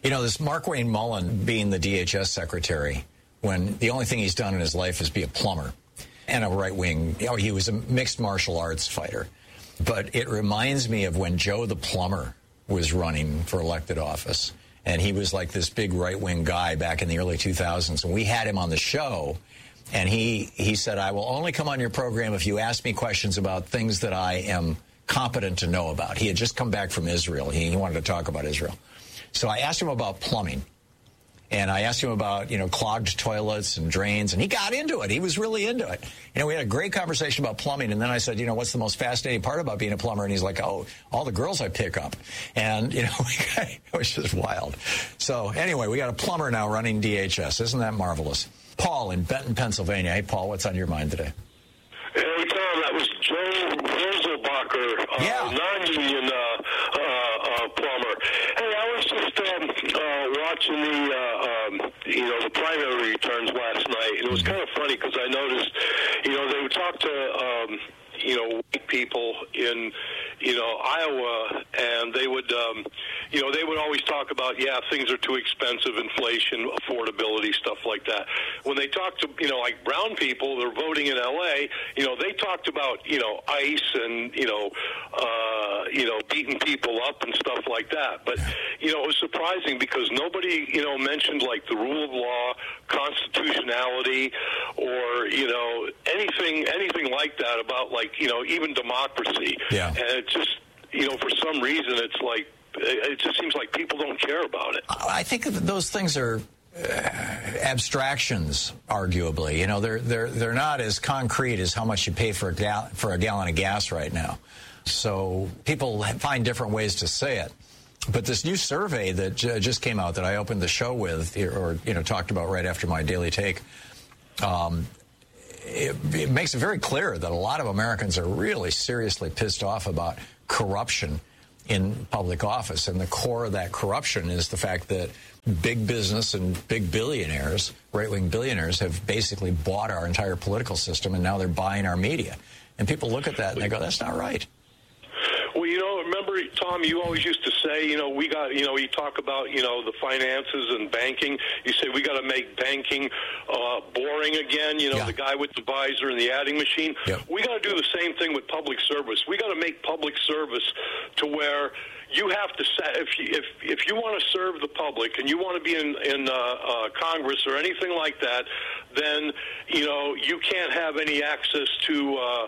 You know, this Markwayne Mullin being the DHS secretary, when the only thing he's done in his life is be a plumber and a right-wing, he was a mixed martial arts fighter. But it reminds me of when Joe the plumber was running for elected office. And he was like this big right-wing guy back in the early 2000s. And we had him on the show. And he said, I will only come on your program if you ask me questions about things that I am competent to know about. He had just come back from Israel. He wanted to talk about Israel. So I asked him about plumbing, and I asked him about, clogged toilets and drains, and he got into it. He was really into it. We had a great conversation about plumbing, and then I said, what's the most fascinating part about being a plumber? And he's like, oh, all the girls I pick up. And, it was just wild. So anyway, we got a plumber now running DHS. Isn't that marvelous? Paul in Benton, Pennsylvania. Hey, Paul, what's on your mind today? Hey, Tom, that was Joe Roselbacher, non-union plumber. Hey, I was just watching the primary returns last night, and it was kind of funny because I noticed, they would talk to white people in Iowa, and they would always talk about, things are too expensive, inflation, affordability, stuff like that. When they talked to, like brown people, they're voting in L.A., they talked about, ICE and, beating people up and stuff like that. But, it was surprising because nobody, mentioned like the rule of law, constitutionality, or, anything like that about like, even democracy. Yeah. And it just, for some reason, it's like, it just seems like people don't care about it. I think those things are abstractions, arguably. They're not as concrete as how much you pay for a gallon of gas right now. So people find different ways to say it. But this new survey that just came out that I opened the show with, or talked about right after my Daily Take, it makes it very clear that a lot of Americans are really seriously pissed off about corruption in public office. And the core of that corruption is the fact that big business and big billionaires, right-wing billionaires, have basically bought our entire political system, and now they're buying our media. And people look at that and they go, that's not right. Well, remember, Tom, you always used to say, we got, you talk about, the finances and banking. You say we got to make banking boring again, the guy with the visor and the adding machine. Yep. We got to do the same thing with public service. We got to make public service to where you have to say, if you want to serve the public and you want to be in Congress or anything like that, then, you can't have any access to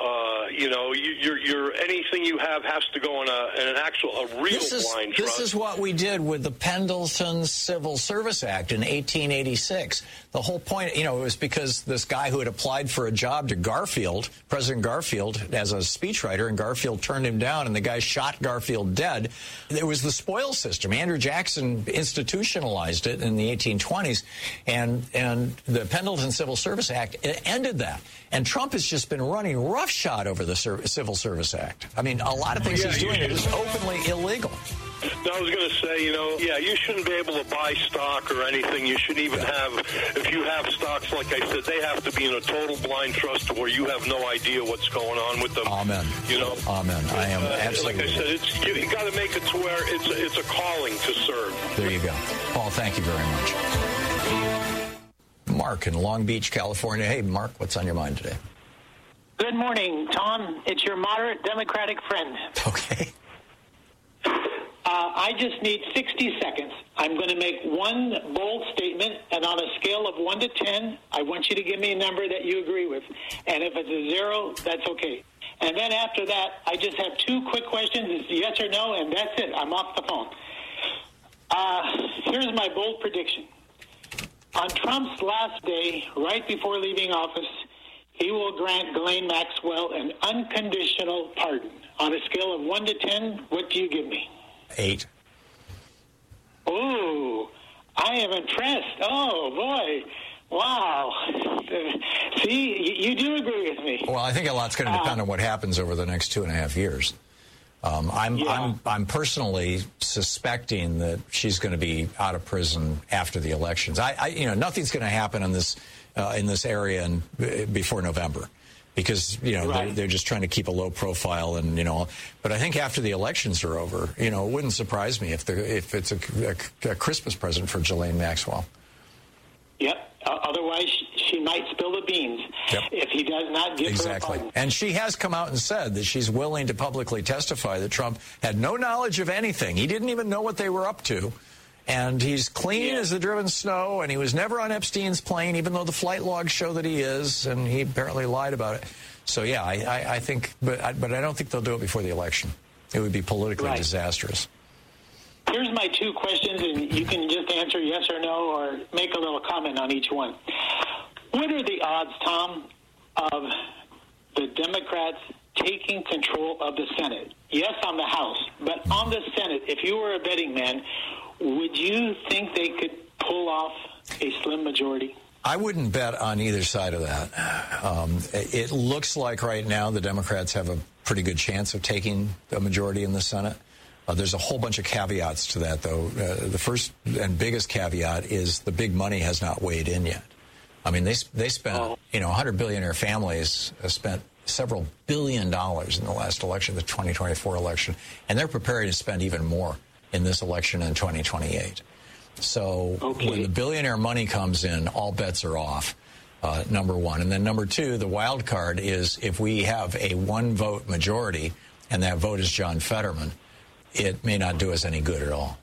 your anything you have has to go on a real blind trust. This is what we did with the Pendleton Civil Service Act in 1886. The whole point, it was because this guy who had applied for a job to Garfield, President Garfield, as a speechwriter, and Garfield turned him down, and the guy shot Garfield dead. It was the spoils system. Andrew Jackson institutionalized it in the 1820s, and the Pendleton Civil Service Act ended that. And Trump has just been running roughshod over the Civil Service Act. I mean, a lot of things he's doing are just openly illegal. I was going to say, you shouldn't be able to buy stock or anything. You shouldn't even have, if you have stocks, like I said, they have to be in a total blind trust to where you have no idea what's going on with them. Amen. Amen. I am absolutely. Like I said, you got to make it to where it's a calling to serve. There you go. Paul, thank you very much. Mark in Long Beach, California. Hey, Mark, what's on your mind today? Good morning, Tom. It's your moderate Democratic friend. Okay. I just need 60 seconds. I'm going to make one bold statement, and on a scale of 1 to 10, I want you to give me a number that you agree with. And if it's a 0, that's okay. And then after that, I just have 2 quick questions. It's yes or no, and that's it. I'm off the phone. Here's my bold prediction. On Trump's last day, right before leaving office, he will grant Ghislaine Maxwell an unconditional pardon. On a scale of 1 to 10, what do you give me? 8. Ooh, I am impressed. Oh, boy. Wow. See, you do agree with me. Well, I think a lot's going to depend on what happens over the next 2.5 years. I'm personally suspecting that she's going to be out of prison after the elections. Nothing's going to happen in this area before November, because, they're just trying to keep a low profile and, but I think after the elections are over, it wouldn't surprise me if it's a Christmas present for Ghislaine Maxwell. Yep. Otherwise, she might spill the beans if he does not give her a pardon. And she has come out and said that she's willing to publicly testify that Trump had no knowledge of anything. He didn't even know what they were up to. And he's clean as the driven snow, and he was never on Epstein's plane, even though the flight logs show that he is, and he apparently lied about it. So, yeah, I think, but I don't think they'll do it before the election. It would be politically disastrous. Here's my two questions, and you can just answer yes or no or make a little comment on each one. What are the odds, Tom, of the Democrats taking control of the Senate? Yes, on the House, but on the Senate, if you were a betting man, would you think they could pull off a slim majority? I wouldn't bet on either side of that. It looks like right now the Democrats have a pretty good chance of taking a majority in the Senate. There's a whole bunch of caveats to that, though. The first and biggest caveat is the big money has not weighed in yet. I mean, they spent, 100 billionaire families spent several $1 billion in the last election, the 2024 election, and they're prepared to spend even more in this election in 2028. So when the billionaire money comes in, all bets are off, number one. And then number two, the wild card is if we have a one-vote majority, and that vote is John Fetterman, it may not do us any good at all.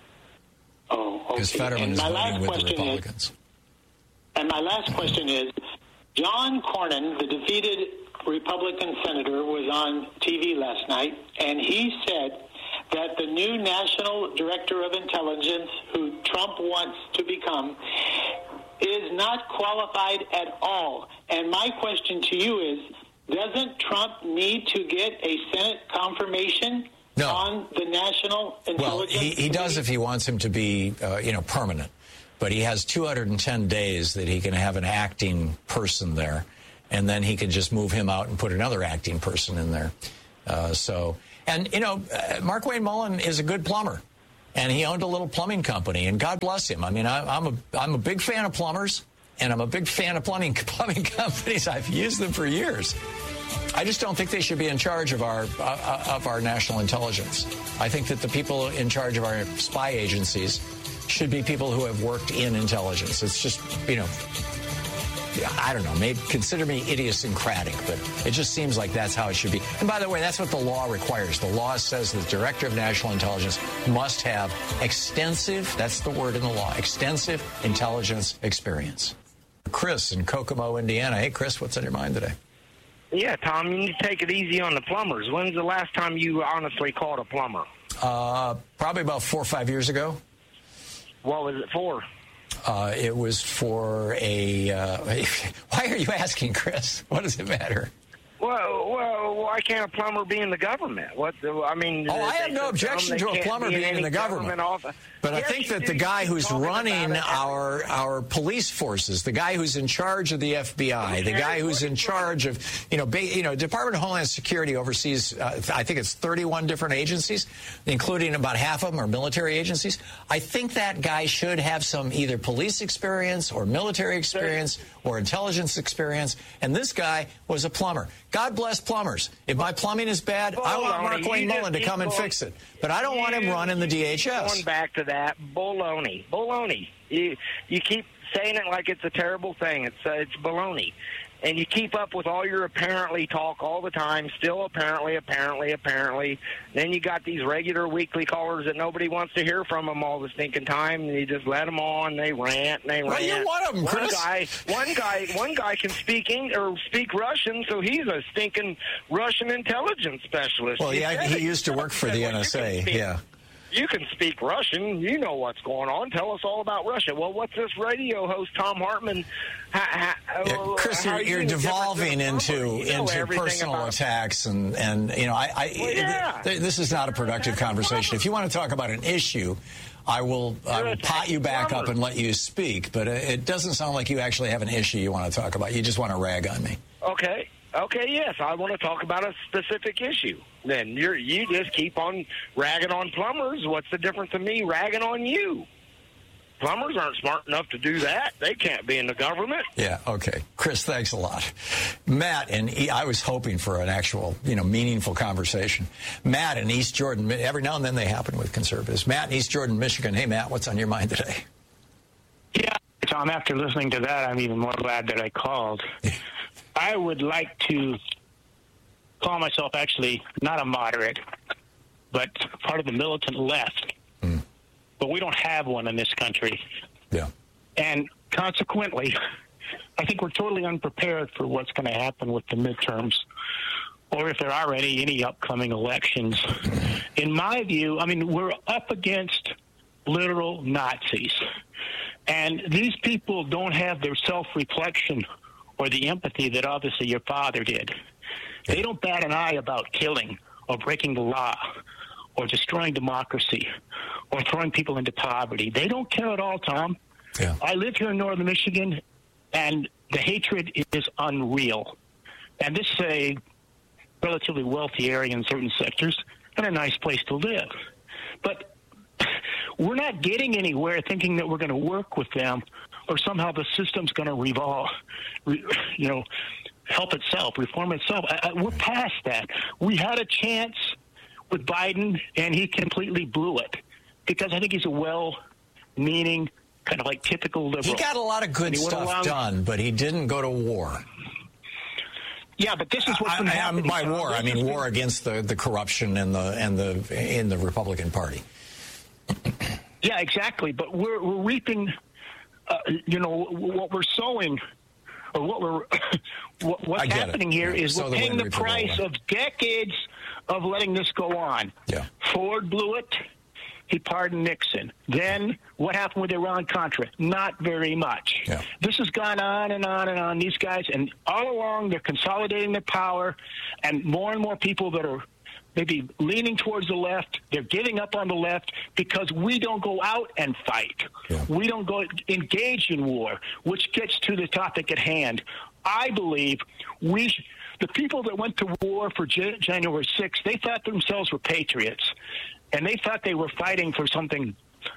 Oh, okay. Because Fetterman is voting with the Republicans. And my last question is, John Cornyn, the defeated Republican senator, was on TV last night, and he said that the new National Director of Intelligence, who Trump wants to become, is not qualified at all. And my question to you is, doesn't Trump need to get a Senate confirmation on the National Intelligence? Well, he does if he wants him to be, permanent. But he has 210 days that he can have an acting person there, and then he can just move him out and put another acting person in there. Mark Wayne Mullen is a good plumber, and he owned a little plumbing company, and God bless him. I mean, I'm a big fan of plumbers, and I'm a big fan of plumbing companies. I've used them for years. I just don't think they should be in charge of our national intelligence. I think that the people in charge of our spy agencies should be people who have worked in intelligence. It's just, I don't know, maybe consider me idiosyncratic, but it just seems like that's how it should be. And by the way, that's what the law requires. The law says the Director of National Intelligence must have extensive, that's the word in the law, extensive intelligence experience. Chris in Kokomo, Indiana. Hey, Chris, what's on your mind today? Yeah, Tom, you need to take it easy on the plumbers. When's the last time you honestly called a plumber? Probably about 4 or 5 years ago. What was it for? It was for why are you asking, Chris? What does it matter? Well, why can't a plumber be in the government? I have no objection to a plumber being in the government. But I think that the guy who's running our police forces, the guy who's in charge of the FBI, the guy who's in charge of, Department of Homeland Security oversees, I think it's 31 different agencies, including about half of them are military agencies. I think that guy should have some either police experience or military experience or intelligence experience. And this guy was a plumber. God bless plumbers. If my plumbing is bad, I want Mark Wayne Mullen to come and fix it. But I don't want him running the DHS. Going back to that, baloney. You keep saying it like it's a terrible thing. It's baloney. And you keep up with all your apparently talk all the time, still apparently. Then you got these regular weekly callers that nobody wants to hear from them all the stinking time, and you just let them on. They rant. Well, you're one of them, Chris. One guy can speak Russian, so he's a stinking Russian intelligence specialist. Well, yeah, he used to work for the NSA. Yeah. You can speak Russian. You know what's going on. Tell us all about Russia. Well, what's this radio host, Tom Hartman? Chris, you're devolving into personal attacks, and this is not a productive conversation. If you want to talk about an issue, I will pot you back up and let you speak. But it doesn't sound like you actually have an issue you want to talk about. You just want to rag on me. Okay, yes, I want to talk about a specific issue. Then you just keep on ragging on plumbers. What's the difference of me ragging on you? Plumbers aren't smart enough to do that. They can't be in the government. Yeah, okay. Chris, thanks a lot. Matt, and I was hoping for an actual, meaningful conversation. Matt in East Jordan, every now and then they happen with conservatives. Matt in East Jordan, Michigan. Hey, Matt, what's on your mind today? Yeah, Tom, after listening to that, I'm even more glad that I called. I would like to call myself actually not a moderate, but part of the militant left. But we don't have one in this country. Yeah. And consequently, I think we're totally unprepared for what's going to happen with the midterms, or if there are any upcoming elections. In my view, we're up against literal Nazis. And these people don't have their self-reflection or the empathy that obviously your father did. They don't bat an eye about killing or breaking the law or destroying democracy or throwing people into poverty. They don't care at all, Tom. Yeah. I live here in northern Michigan, and the hatred is unreal. And this is a relatively wealthy area in certain sectors and a nice place to live. But we're not getting anywhere thinking that we're going to work with them or somehow the system's going to help itself, reform itself. We're past that. We had a chance with Biden, and he completely blew it because I think he's a well-meaning, kind of like typical liberal. He got a lot of good stuff done, but he didn't go to war. Yeah, but this is what's been happening. By war, I mean war against the corruption in the Republican Party. Yeah, exactly. But we're reaping, what we're sowing, or what's happening here is we're paying the price of decades of letting this go on. Yeah. Ford blew it. He pardoned Nixon. Then what happened with Iran-Contra? Not very much. Yeah. This has gone on and on and on. These guys, and all along, they're consolidating their power, and more people that are maybe leaning towards the left, they're giving up on the left because we don't go out and fight. Yeah. We don't go engage in war, which gets to the topic at hand. I believe the people that went to war for January 6th, they thought themselves were patriots, and they thought they were fighting for something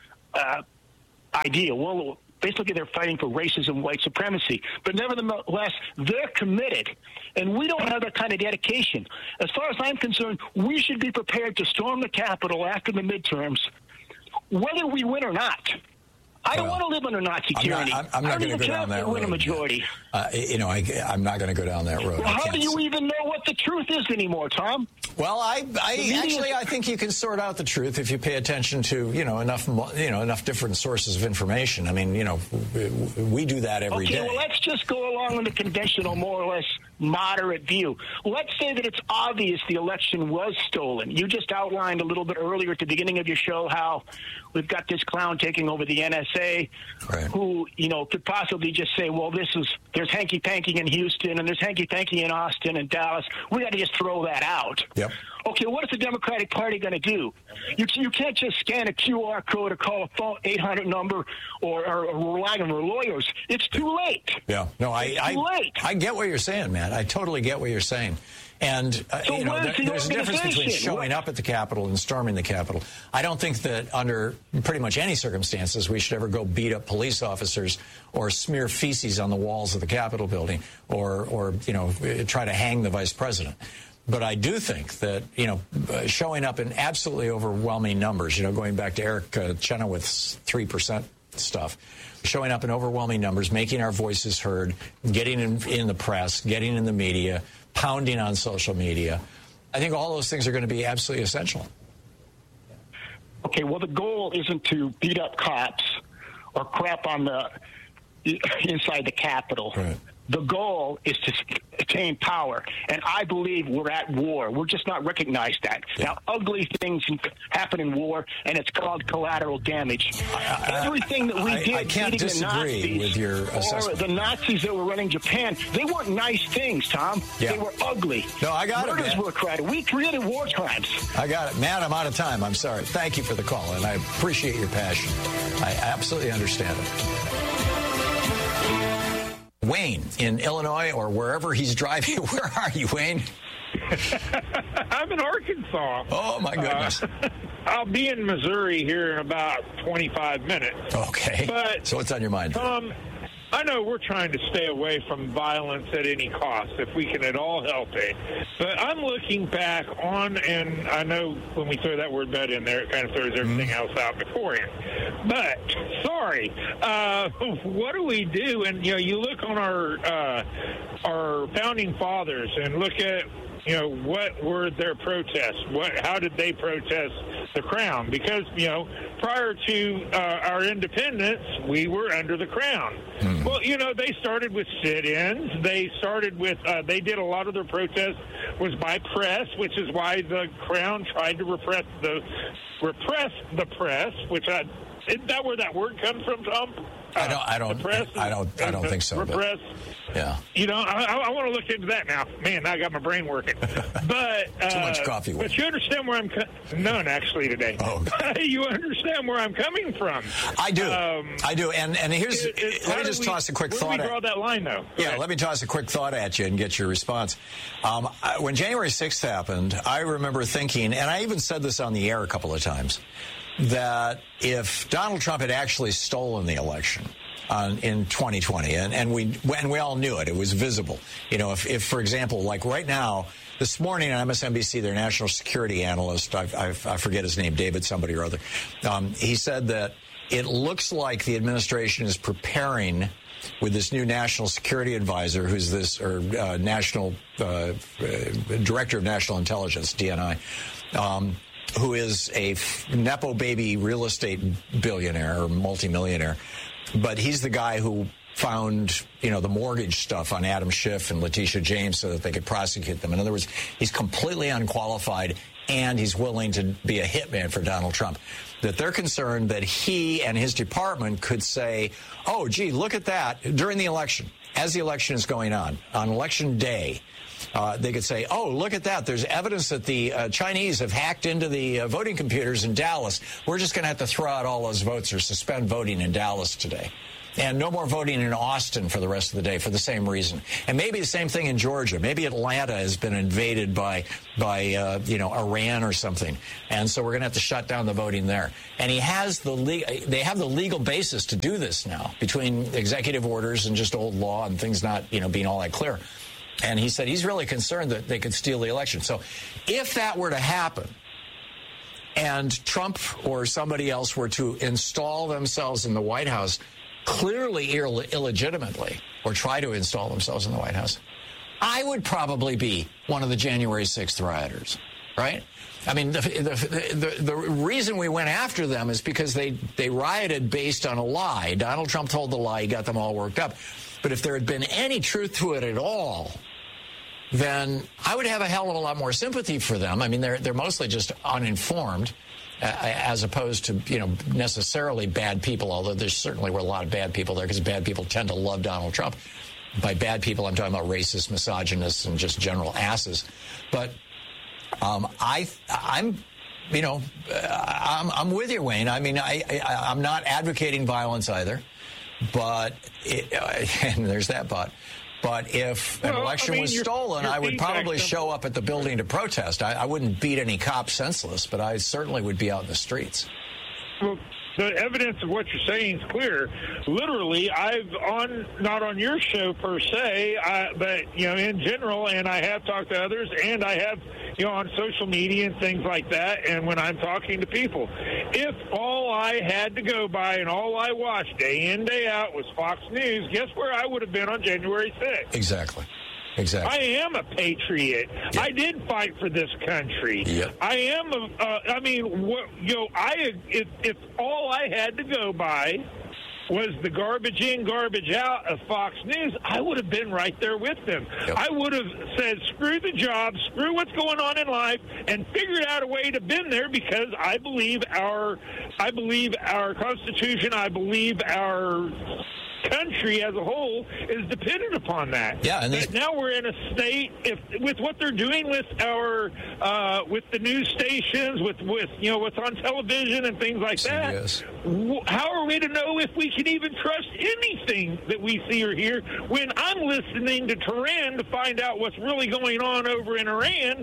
ideal. Well, basically they're fighting for racism, white supremacy. But nevertheless, they're committed, and we don't have that kind of dedication. As far as I'm concerned, we should be prepared to storm the Capitol after the midterms, whether we win or not. I don't want to live under Nazi tyranny. I'm not going to go down that road. Win a majority. I'm not going to go down that road. Well, how do you even know what the truth is anymore, Tom? Well, I think you can sort out the truth if you pay attention to enough different sources of information. I mean, we do that every day. Okay, well, let's just go along with the conventional, more or less moderate view. Let's say that it's obvious the election was stolen. You just outlined a little bit earlier at the beginning of your show how we've got this clown taking over the NSA, right, who could possibly just say, well, there's hanky-panky in Houston and there's hanky-panky in Austin and Dallas. We got to just throw that out. Yep. Okay, what is the Democratic Party going to do? You can't just scan a QR code or call a phone 800 number or rely on their lawyers. It's too late. Yeah. No, I get what you're saying, man. I totally get what you're saying. And there's a difference between showing up at the Capitol and storming the Capitol. I don't think that under pretty much any circumstances we should ever go beat up police officers or smear feces on the walls of the Capitol building or try to hang the vice president. But I do think that, showing up in absolutely overwhelming numbers, going back to Eric Chenoweth's 3% stuff, showing up in overwhelming numbers, making our voices heard, getting in the press, getting in the media, pounding on social media. I think all those things are going to be absolutely essential. Okay, well, the goal isn't to beat up cops or crap on inside the Capitol. Right. The goal is to attain power, and I believe we're at war. We're just not recognized that. Yeah. Now, ugly things happen in war, and it's called collateral damage. Everything that we did, I can't disagree with your assessment. Or the Nazis that were running Japan, they weren't nice things, Tom. Yeah. They were ugly. No, I got it, Murders man. were created. We created war crimes. I got it. Matt, I'm out of time. I'm sorry. Thank you for the call, and I appreciate your passion. I absolutely understand it. Wayne in Illinois or wherever he's driving. Where are you, Wayne? I'm in Arkansas. Oh, my goodness. I'll be in Missouri here in about 25 minutes. Okay. But so what's on your mind? I know we're trying to stay away from violence at any cost, if we can at all help it. But I'm looking back on, and I know when we throw that word "but" in there, it kind of throws everything else out beforehand. But, sorry, what do we do? And, you look on our founding fathers and look at, what were their protests? How did they protest the crown? Because, prior to our independence, we were under the crown. Well, they started with sit-ins. They started with, they did a lot of their protests was by press, which is why the crown tried to repress the press, which isn't that where that word comes from, Tom? I don't think so. Repress. Yeah. I want to look into that now. Man, I got my brain working. But too much coffee. But you understand where I'm none actually today. Oh. You understand where I'm coming from. I do. I do. And here's let me just toss a quick thought. Where do we draw that line, though? Yeah. Let me toss a quick thought at you and get your response. When January 6th happened, I remember thinking, and I even said this on the air a couple of times, that if Donald Trump had actually stolen the election in 2020, and we all knew it was visible. If for example, like right now, this morning on MSNBC, their national security analyst, I forget his name, David somebody or other, he said that it looks like the administration is preparing with this new national security advisor, who's this national director of national intelligence, DNI. Who is a Nepo baby real estate billionaire or multimillionaire. But he's the guy who found, the mortgage stuff on Adam Schiff and Letitia James so that they could prosecute them. In other words, he's completely unqualified, and he's willing to be a hitman for Donald Trump. That they're concerned that he and his department could say, oh, gee, look at that, during the election, as the election is going on election day. They could say, oh, look at that. There's evidence that the Chinese have hacked into the voting computers in Dallas. We're just going to have to throw out all those votes or suspend voting in Dallas today. And no more voting in Austin for the rest of the day for the same reason. And maybe the same thing in Georgia. Maybe Atlanta has been invaded by Iran or something. And so we're going to have to shut down the voting there. And they have the legal basis to do this now between executive orders and just old law and things not, being all that clear. And he said he's really concerned that they could steal the election. So if that were to happen and Trump or somebody else were to install themselves in the White House clearly illegitimately or try to install themselves in the White House, I would probably be one of the January 6th rioters, right? I mean, the reason we went after them is because they rioted based on a lie. Donald Trump told the lie. He got them all worked up. But if there had been any truth to it at all, then I would have a hell of a lot more sympathy for them. I mean, they're mostly just uninformed, as opposed to, necessarily bad people, although there certainly were a lot of bad people there because bad people tend to love Donald Trump. By bad people, I'm talking about racist, misogynists, and just general asses. But I'm with you, Wayne. I mean, I'm not advocating violence either. But, and there's that but. But if an election was stolen, I would probably show up at the building to protest. I wouldn't beat any cops senseless, but I certainly would be out in the streets. Well, the evidence of what you're saying is clear. Literally, not on your show per se, but, in general, and I have talked to others, and I have, on social media and things like that, and when I'm talking to people. If all I had to go by and all I watched day in, day out was Fox News, guess where I would have been on January 6th? Exactly. I am a patriot. Yep. I did fight for this country. Yep. I am if all I had to go by was the garbage in, garbage out of Fox News, I would have been right there with them. Yep. I would have said, screw the job, screw what's going on in life, and figured out a way to been there because I believe our Constitution, I believe our country as a whole is dependent upon that. Yeah, and now we're in a state with what they're doing with our with the news stations, with what's on television and things like that. Yes. How are we to know if we can even trust anything that we see or hear when I'm listening to Tehran to find out what's really going on over in Iran,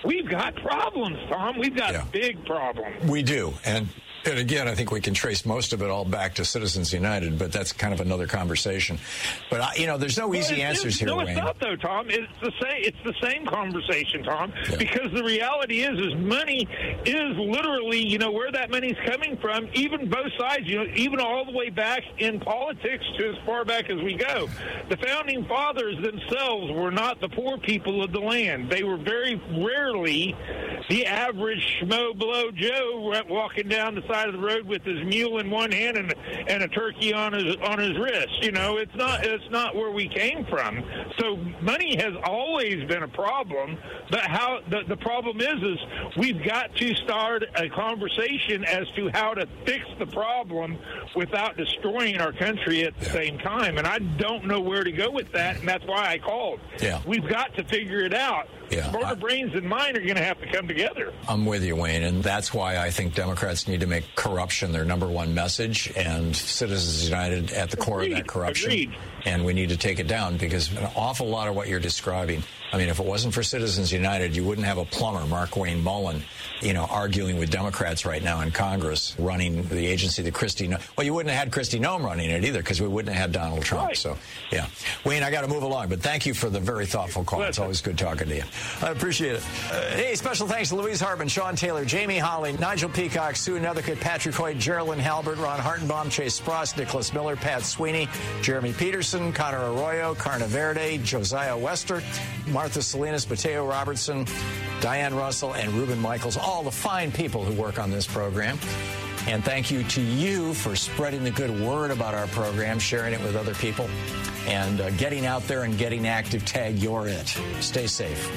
we've got problems, Tom. We've got big problems. We do. And again, I think we can trace most of it all back to Citizens United, but that's kind of another conversation. But, there's no easy answers here, Wayne. No, it's not, though, Tom. It's the same conversation, Tom, because the reality is money is literally, where that money's coming from, even both sides, even all the way back in politics to as far back as we go. The Founding Fathers themselves were not the poor people of the land. They were very rarely the average schmo below Joe walking down the side of the road with his mule in one hand and a turkey on his wrist. It's not where we came from. So money has always been a problem, but how the problem is we've got to start a conversation as to how to fix the problem without destroying our country at the same time. And I don't know where to go with that, and that's why I called. Yeah. We've got to figure it out. Yeah. Smarter brains than mine are going to have to come together. I'm with you, Wayne, and that's why I think Democrats need to make corruption their number one message, and Citizens United at the core of that corruption. Agreed. And we need to take it down, because an awful lot of what you're describing, if it wasn't for Citizens United, you wouldn't have a plumber, Markwayne Mullin, arguing with Democrats right now in Congress, running the agency that Kristi Noem. Well, you wouldn't have had Kristi Noem running it either, because we wouldn't have had Donald Trump. Right. So, yeah. Wayne, I got to move along, but thank you for the very thoughtful call. It's always good talking to you. I appreciate it. Hey, special thanks to Louise Hartman, Sean Taylor, Jamie Holly, Nigel Peacock, Sue Nethercutt, Patrick Hoyt, Geraldine Halbert, Ron Hartenbaum, Chase Spross, Nicholas Miller, Pat Sweeney, Jeremy Peterson, Connor Arroyo, Carna Verde, Josiah Wester, Martha Salinas, Mateo Robertson, Diane Russell, and Ruben Michaels, all the fine people who work on this program. And thank you to you for spreading the good word about our program, sharing it with other people, and getting out there and getting active. Tag You're It. Stay safe.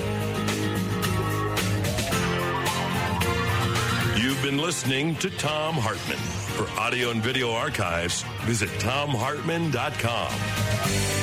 You've been listening to Thom Hartmann. For audio and video archives, visit thomhartmann.com.